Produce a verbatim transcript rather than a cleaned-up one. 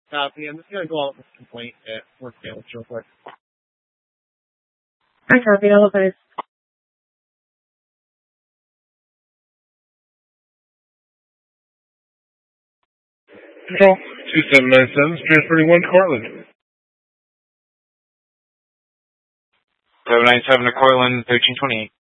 Copy. I'm just going to go out with a complaint at Fort Sales real quick. I copy. All of it. Control two seven nine seven, transferring one to Cortland. seven nine seven to Cortland, thirteen twenty-eight.